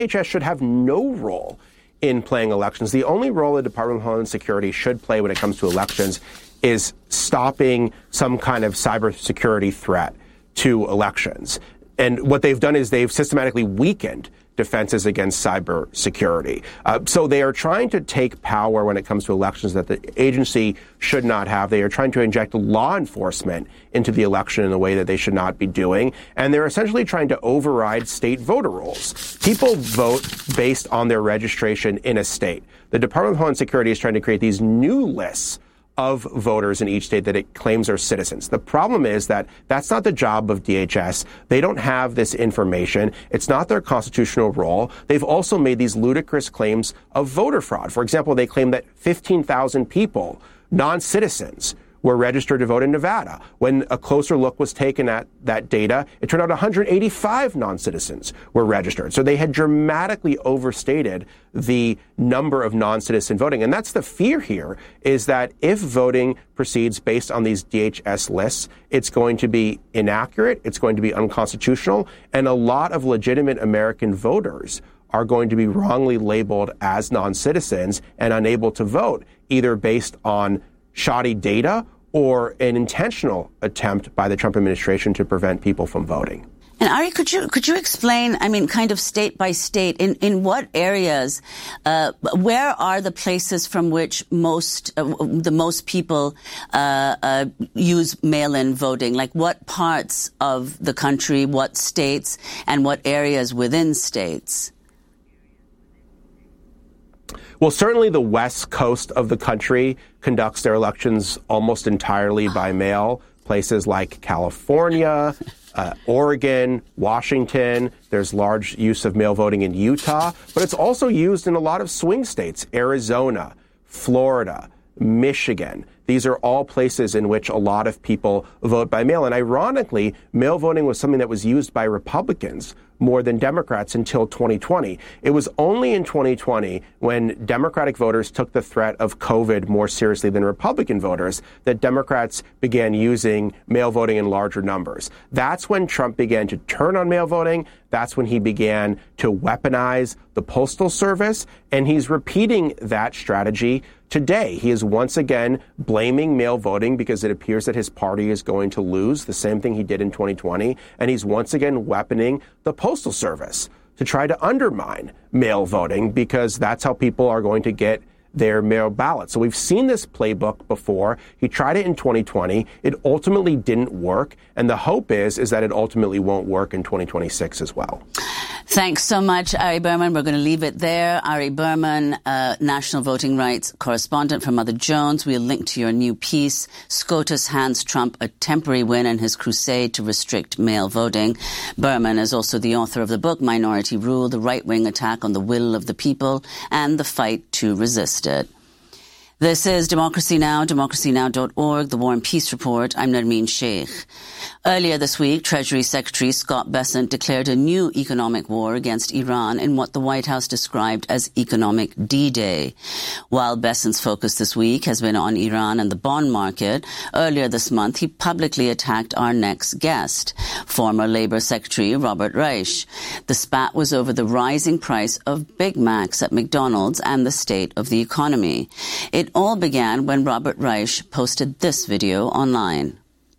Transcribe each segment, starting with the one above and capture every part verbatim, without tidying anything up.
D H S should have no role in playing elections. The only role the Department of Homeland Security should play when it comes to elections is stopping some kind of cybersecurity threat to elections. And what they've done is they've systematically weakened defenses against cybersecurity. Uh, so they are trying to take power when it comes to elections that the agency should not have. They are trying to inject law enforcement into the election in a way that they should not be doing. And they're essentially trying to override state voter rolls. People vote based on their registration in a state. The Department of Homeland Security is trying to create these new lists of voters in each state that it claims are citizens. The problem is that that's not the job of D H S. They don't have this information. It's not their constitutional role. They've also made these ludicrous claims of voter fraud. For example, they claim that fifteen thousand people, non-citizens, were registered to vote in Nevada. When a closer look was taken at that data, it turned out one hundred eighty-five non-citizens were registered. So they had dramatically overstated the number of non-citizen voting. And that's the fear here, is that if voting proceeds based on these D H S lists, it's going to be inaccurate, it's going to be unconstitutional, and a lot of legitimate American voters are going to be wrongly labeled as non-citizens and unable to vote, either based on shoddy data or an intentional attempt by the Trump administration to prevent people from voting. And Ari, could you could you explain, I mean, kind of state by state, in, in what areas, uh, where are the places from which most, uh, the most people uh, uh, use mail-in voting? Like what parts of the country, what states, and what areas within states? Well, certainly the west coast of the country conducts their elections almost entirely by mail. Places like California, uh, Oregon, Washington. There's large use of mail voting in Utah, but it's also used in a lot of swing states, Arizona, Florida, Michigan. These are all places in which a lot of people vote by mail. And ironically, mail voting was something that was used by Republicans more than Democrats until twenty twenty. It was only in twenty twenty, when Democratic voters took the threat of COVID more seriously than Republican voters, that Democrats began using mail voting in larger numbers. That's when Trump began to turn on mail voting. That's when he began to weaponize the Postal Service. And he's repeating that strategy today. He is once again blaming mail voting because it appears that his party is going to lose, the same thing he did in twenty twenty. And he's once again weaponing the Postal Service to try to undermine mail voting, because that's how people are going to get their mail ballots. So we've seen this playbook before. He tried it in twenty twenty. It ultimately didn't work. And the hope is, is that it ultimately won't work in twenty twenty-six as well. Thanks so much, Ari Berman. We're going to leave it there. Ari Berman, uh, National Voting Rights Correspondent for Mother Jones. We'll link to your new piece, SCOTUS Hands Trump a Temporary Win in His Crusade to Restrict Mail Voting. Berman is also the author of the book, Minority Rule, The Right-Wing Attack on the Will of the People and the Fight to Resist It. This is Democracy Now!, democracy now dot org, the War and Peace Report. I'm Nermeen Sheikh. Earlier this week, Treasury Secretary Scott Bessent declared a new economic war against Iran in what the White House described as economic D-Day. While Bessent's focus this week has been on Iran and the bond market, earlier this month he publicly attacked our next guest, former Labour Secretary Robert Reich. The spat was over the rising price of Big Macs at McDonald's and the state of the economy. It all began when Robert Reich posted this video online.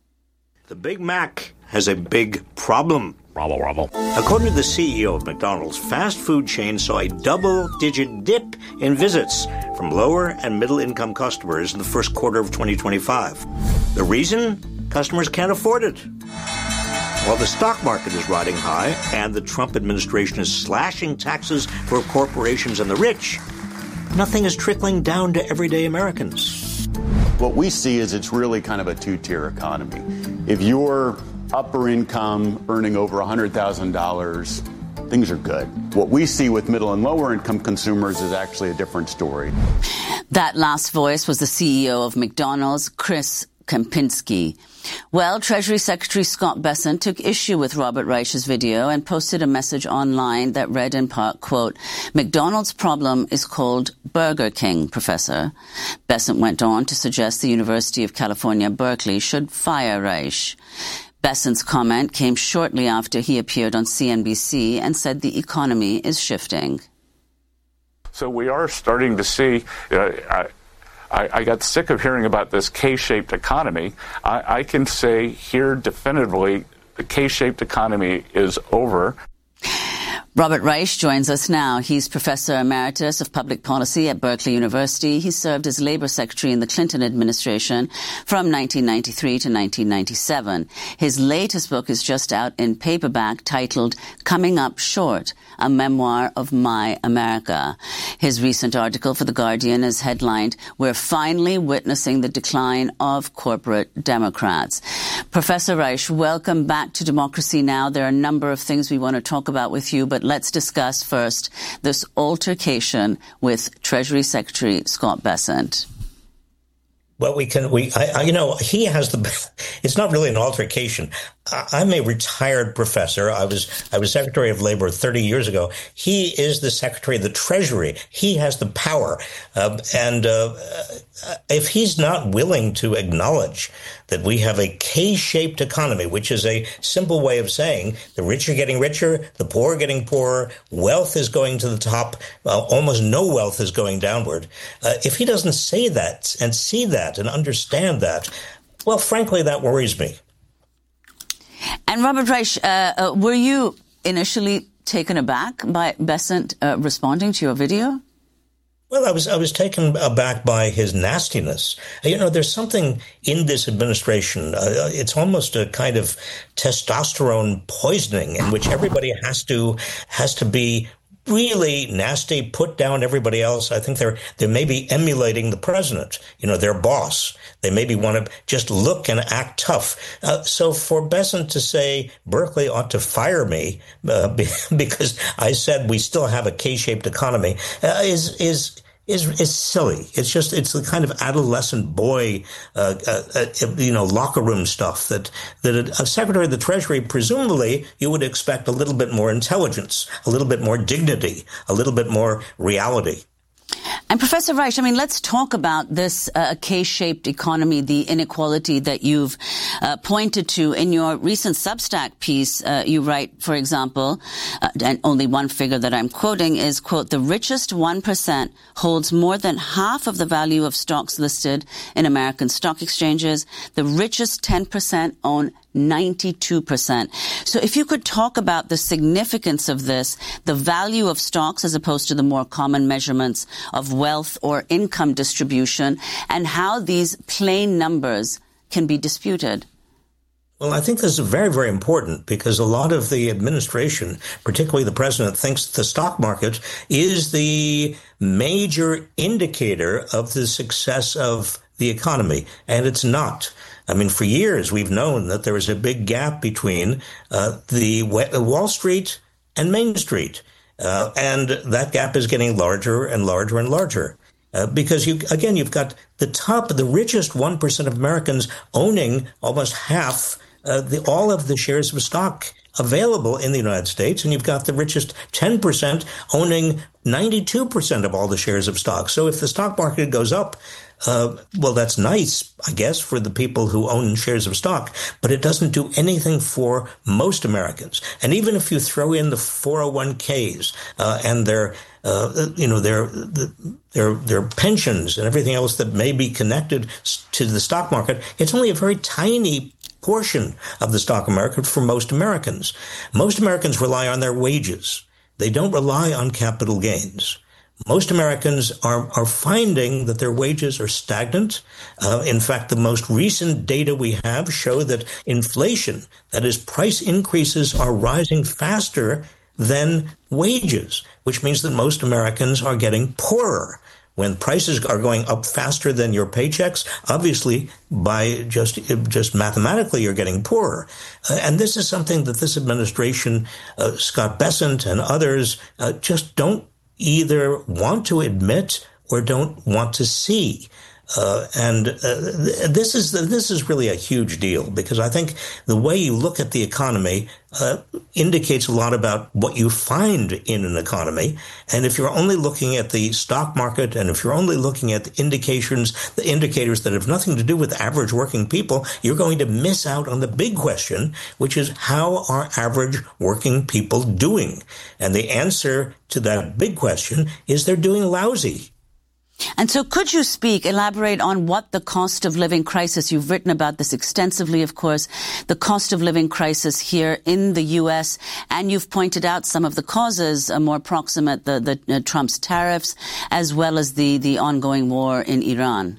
The Big Mac has a big problem. Bravo, bravo. According to the C E O of McDonald's, fast food chain saw a double-digit dip in visits from lower and middle-income customers in the first quarter of twenty twenty-five. The reason? Customers can't afford it. While the stock market is riding high and the Trump administration is slashing taxes for corporations and the rich, nothing is trickling down to everyday Americans. What we see is it's really kind of a two-tier economy. If you're upper income, earning over one hundred thousand dollars, things are good. What we see with middle and lower income consumers is actually a different story. That last voice was the C E O of McDonald's, Chris Kempinski. Well, Treasury Secretary Scott Bessent took issue with Robert Reich's video and posted a message online that read in part, quote, "McDonald's problem is called Burger King, Professor." Bessent went on to suggest the University of California, Berkeley should fire Reich. Bessent's comment came shortly after he appeared on C N B C and said the economy is shifting. So we are starting to see, uh, I, I got sick of hearing about this K-shaped economy. I, I can say here definitively the K-shaped economy is over. Robert Reich joins us now. He's Professor Emeritus of Public Policy at Berkeley University. He served as Labor Secretary in the Clinton administration from nineteen ninety-three to nineteen ninety-seven. His latest book is just out in paperback titled Coming Up Short, a memoir of my America. His recent article for The Guardian is headlined, We're Finally Witnessing the Decline of Corporate Democrats. Professor Reich, welcome back to Democracy Now! There are a number of things we want to talk about with you, but let's discuss first this altercation with Treasury Secretary Scott Bessent. Well, we can, we, I, I, you know, he has the, it's not really an altercation. I'm a retired professor. I was, I was Secretary of Labor thirty years ago. He is the Secretary of the Treasury. He has the power. Uh, and uh, if he's not willing to acknowledge that we have a K-shaped economy, which is a simple way of saying the rich are getting richer, the poor are getting poorer, wealth is going to the top, uh, almost no wealth is going downward. Uh, if he doesn't say that and see that and understand that, well, frankly, that worries me. And Robert Reich, uh, uh, were you initially taken aback by Bessent uh, responding to your video? Well, I was I was taken aback by his nastiness. You know, there's something in this administration. Uh, it's almost a kind of testosterone poisoning in which everybody has to has to be really nasty, put down everybody else. I think they're they may be emulating the president, you know, their boss. They maybe want to just look and act tough. Uh, so for Bessent to say Berkeley ought to fire me uh, because I said we still have a K-shaped economy uh, is is. Is, is silly. It's just, it's the kind of adolescent boy, uh, uh, uh, you know, locker room stuff that, that a, a Secretary of the Treasury, presumably, you would expect a little bit more intelligence, a little bit more dignity, a little bit more reality. And Professor Reich, I mean, let's talk about this uh, K-shaped economy, the inequality that you've uh, pointed to in your recent Substack piece. Uh, you write, for example, uh, and only one figure that I'm quoting is, quote, the richest one percent holds more than half of the value of stocks listed in American stock exchanges. The richest ten percent own ninety-two percent. So if you could talk about the significance of this, the value of stocks as opposed to the more common measurements of wealth or income distribution, and how these plain numbers can be disputed. Well, I think this is very, very important because a lot of the administration, particularly the president, thinks the stock market is the major indicator of the success of the economy, and it's not. I mean, for years, we've known that there is a big gap between uh, the Wall Street and Main Street. Uh, and that gap is getting larger and larger and larger. Uh, because, you again, you've got the top, the richest one percent of Americans owning almost half uh, the all of the shares of stock available in the United States. And you've got the richest ten percent owning ninety-two percent of all the shares of stock. So if the stock market goes up, Uh, well, that's nice, I guess, for the people who own shares of stock, but it doesn't do anything for most Americans. And even if you throw in the four oh one k's uh, and their, uh, you know, their, their, their pensions and everything else that may be connected to the stock market, it's only a very tiny portion of the stock market for most Americans. Most Americans rely on their wages. They don't rely on capital gains. Most Americans are, are finding that their wages are stagnant. Uh, in fact, the most recent data we have show that inflation, that is, price increases, are rising faster than wages, which means that most Americans are getting poorer. When prices are going up faster than your paychecks, obviously, by just just mathematically, you're getting poorer. Uh, and this is something that this administration, uh, Scott Bessent and others, uh, just don't either want to admit or don't want to see. Uh, and uh, th- this is this is really a huge deal, because I think the way you look at the economy uh, indicates a lot about what you find in an economy. And if you're only looking at the stock market, and if you're only looking at the indications, the indicators that have nothing to do with average working people, you're going to miss out on the big question, which is, how are average working people doing? And the answer to that big question is they're doing lousy. And so could you speak, elaborate on what the cost of living crisis, you've written about this extensively, of course, the cost of living crisis here in the U S, and you've pointed out some of the causes, uh, more proximate, the, the uh, Trump's tariffs, as well as the, the ongoing war in Iran.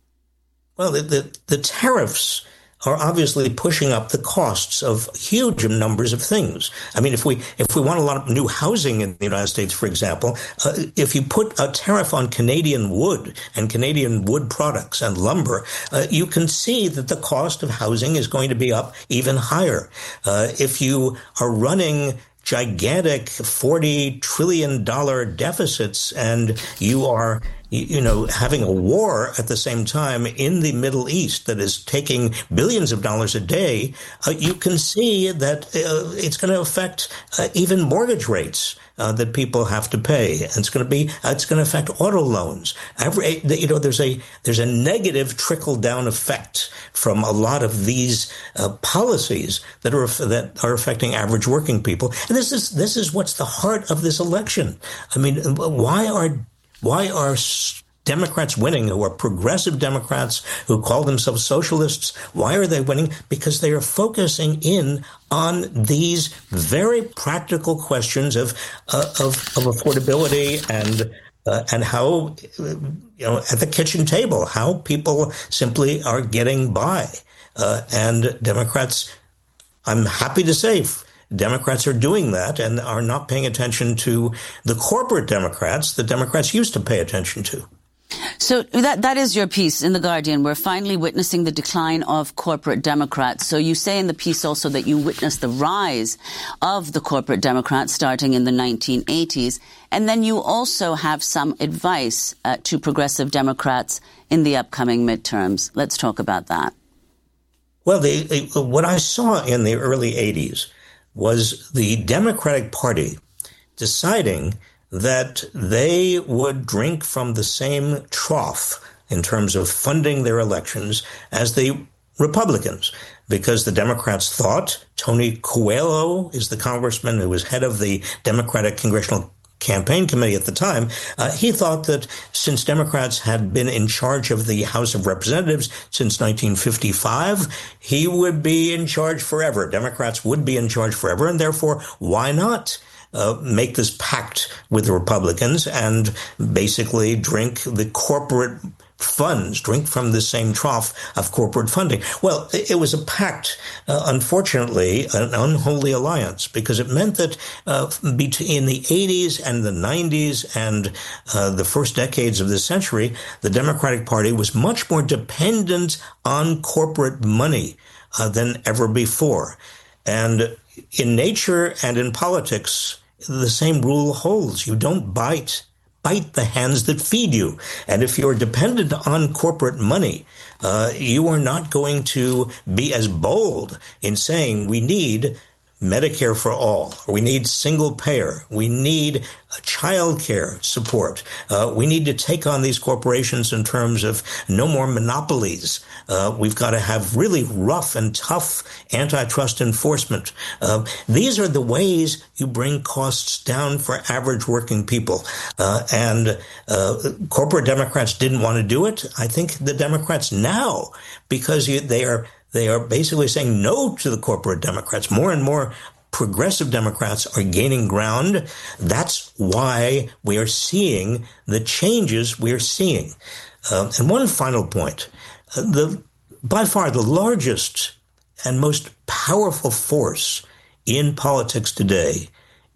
Well, the, the, the tariffs are obviously pushing up the costs of huge numbers of things. I mean, if we if we want a lot of new housing in the United States, for example, uh, if you put a tariff on Canadian wood and Canadian wood products and lumber, uh, you can see that the cost of housing is going to be up even higher. Uh, if you are running gigantic forty trillion dollars deficits and you are, you know, having a war at the same time in the Middle East that is taking billions of dollars a day, uh, you can see that uh, it's going to affect uh, even mortgage rates uh, that people have to pay. And it's going to be, uh, it's going to affect auto loans. Every, you know, there's a, there's a negative trickle down effect from a lot of these uh, policies that are, that are affecting average working people. And this is, this is what's the heart of this election. I mean, why are Why are Democrats winning, who are progressive Democrats who call themselves socialists? Why are they winning? Because they are focusing in on these very practical questions of uh, of, of affordability and uh, and how, you know, at the kitchen table, how people simply are getting by. Uh, and Democrats, I'm happy to say, Democrats are doing that and are not paying attention to the corporate Democrats that Democrats used to pay attention to. So that that is your piece in The Guardian. We're finally witnessing the decline of corporate Democrats. So you say in the piece also that you witnessed the rise of the corporate Democrats starting in the nineteen eighties. And then you also have some advice uh, to progressive Democrats in the upcoming midterms. Let's talk about that. Well, the, what I saw in the early eighties was the Democratic Party deciding that they would drink from the same trough in terms of funding their elections as the Republicans, because the Democrats thought, Tony Coelho is the congressman who was head of the Democratic Congressional Campaign Committee at the time, uh, he thought that since Democrats had been in charge of the House of Representatives since nineteen fifty-five, he would be in charge forever. Democrats would be in charge forever, and therefore, why not uh, make this pact with the Republicans and basically drink the corporate funds, drink from the same trough of corporate funding? Well, it was a pact, uh, unfortunately, an unholy alliance, because it meant that uh, between the eighties and the nineties and uh, the first decades of this century, the Democratic Party was much more dependent on corporate money uh, than ever before. And in nature and in politics, the same rule holds. You don't bite Bite the hands that feed you. And if you're dependent on corporate money, uh, you are not going to be as bold in saying we need Medicare for all, or we need single payer, we need child care support. Uh, we need to take on these corporations in terms of no more monopolies. Uh, we've got to have really rough and tough antitrust enforcement. Uh, these are the ways you bring costs down for average working people. Uh, and uh, corporate Democrats didn't want to do it. I think the Democrats now, because you, they are They are basically saying no to the corporate Democrats. More and more progressive Democrats are gaining ground. That's why we are seeing the changes we are seeing. Uh, and one final point, uh, the by far the largest and most powerful force in politics today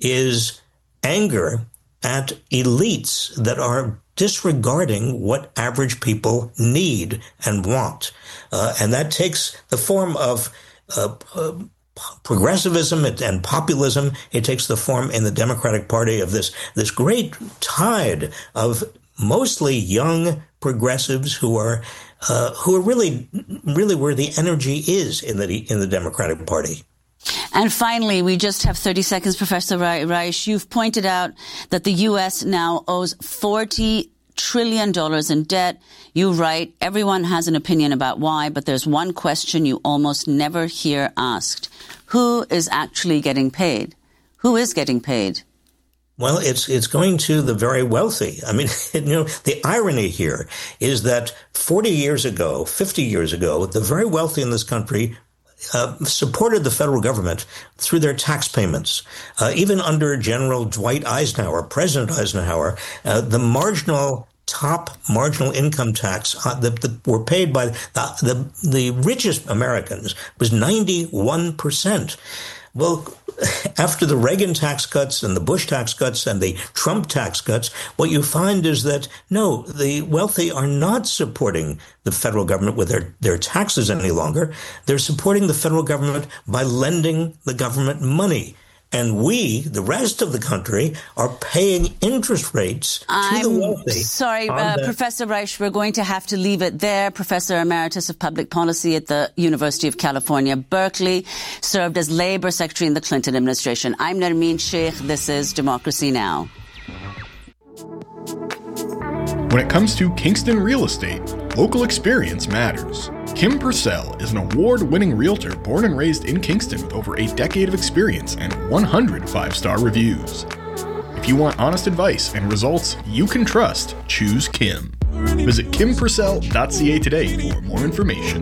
is anger at elites that are disregarding what average people need and want. Uh, and that takes the form of uh, uh, progressivism and populism. It takes the form in the Democratic Party of this, this great tide of mostly young progressives who are uh, who are really really where the energy is in the in the Democratic Party. And finally, we just have thirty seconds, Professor Reich. You've pointed out that the U S now owes forty trillion dollars in debt. You write, everyone has an opinion about why, but there's one question you almost never hear asked. Who is actually getting paid? Who is getting paid? Well, it's it's going to the very wealthy. I mean, you know, the irony here is that forty years ago, fifty years ago, the very wealthy in this country Uh, supported the federal government through their tax payments. Uh, even under General Dwight Eisenhower, President Eisenhower, uh, the marginal top marginal income tax uh, that, that were paid by the, the the richest Americans was ninety-one percent. Well, after the Reagan tax cuts and the Bush tax cuts and the Trump tax cuts, what you find is that, no, the wealthy are not supporting the federal government with their, their taxes any longer. They're supporting the federal government by lending the government money. And we, the rest of the country, are paying interest rates to I'm the wealthy. Sorry, uh, Professor Reich, we're going to have to leave it there. Professor Emeritus of Public Policy at the University of California, Berkeley, served as Labor Secretary in the Clinton administration. I'm Nermeen Sheikh. This is Democracy Now! When it comes to Kingston real estate, local experience matters. Kim Purcell is an award-winning realtor born and raised in Kingston with over a decade of experience and one hundred five-star reviews. If you want honest advice and results you can trust, choose Kim. Visit kim purcell dot c a today for more information.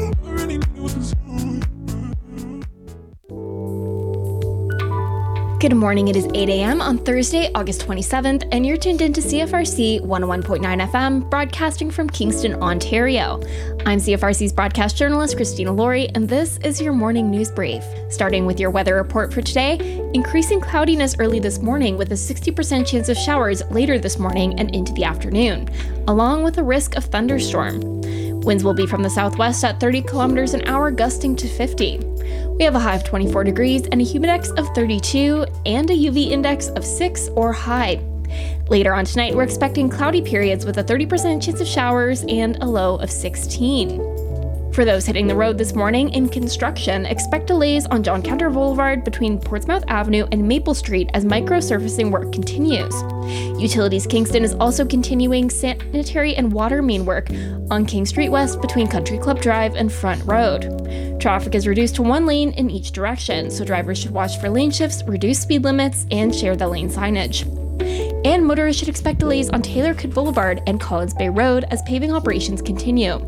Good morning, it is eight a.m. on Thursday, August twenty-seventh, and you're tuned in to C F R C one oh one point nine F M, broadcasting from Kingston, Ontario. I'm C F R C's broadcast journalist, Christina Laurie, and this is your morning news brief. Starting with your weather report for today, increasing cloudiness early this morning with a sixty percent chance of showers later this morning and into the afternoon, along with a risk of thunderstorm. Winds will be from the southwest at thirty kilometers an hour, gusting to fifty. We have a high of twenty-four degrees and a humidex of thirty-two and a U V index of six or high. Later on tonight, we're expecting cloudy periods with a thirty percent chance of showers and a low of sixteen. For those hitting the road this morning in construction, expect delays on John Cantor Boulevard between Portsmouth Avenue and Maple Street as micro-surfacing work continues. Utilities Kingston is also continuing sanitary and water main work on King Street West between Country Club Drive and Front Road. Traffic is reduced to one lane in each direction, so drivers should watch for lane shifts, reduce speed limits, and share the lane signage. And motorists should expect delays on Taylor Could Boulevard and Collins Bay Road as paving operations continue.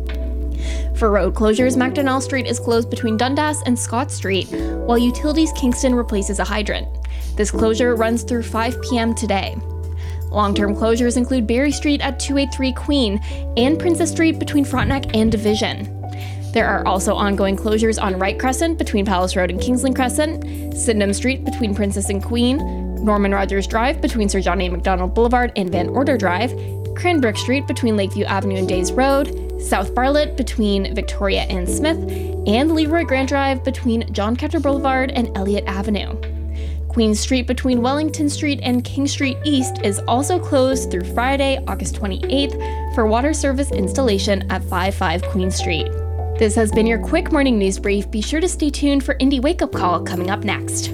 For road closures, Macdonald Street is closed between Dundas and Scott Street, while Utilities Kingston replaces a hydrant. This closure runs through five p.m. today. Long-term closures include Berry Street at two eighty-three Queen and Princess Street between Frontenac and Division. There are also ongoing closures on Wright Crescent between Palace Road and Kingsland Crescent, Sydenham Street between Princess and Queen, Norman Rogers Drive between Sir John A. Macdonald Boulevard and Van Order Drive, Cranbrook Street between Lakeview Avenue and Days Road, South Bartlett between Victoria and Smith, and Leroy Grant Drive between John Cantor Boulevard and Elliott Avenue. Queen Street between Wellington Street and King Street East is also closed through Friday, August twenty-eighth, for water service installation at fifty-five Queen Street. This has been your quick morning news brief. Be sure to stay tuned for Indie Wake Up Call coming up next.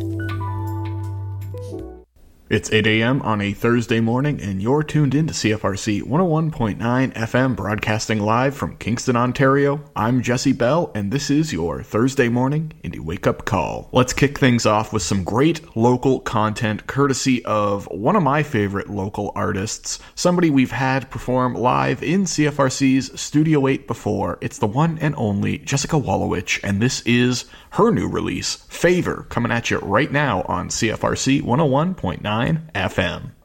It's eight a.m. on a Thursday morning, and you're tuned in to C F R C one oh one point nine F M, broadcasting live from Kingston, Ontario. I'm Jesse Bell, and this is your Thursday morning Indie Wake Up Call. Let's kick things off with some great local content, courtesy of one of my favorite local artists, somebody we've had perform live in C F R C's Studio eight before. It's the one and only Jessica Wallowich, and this is her new release, Favor, coming at you right now on C F R C one oh one point nine F M.